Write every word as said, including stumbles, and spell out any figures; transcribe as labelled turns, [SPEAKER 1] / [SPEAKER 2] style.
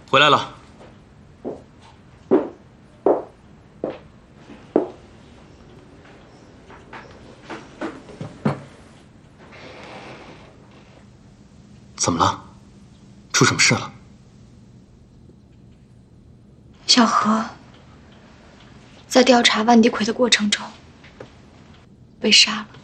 [SPEAKER 1] 回来了。怎么了？出什么事了？
[SPEAKER 2] 小何在调查万迪奎的过程中被杀了。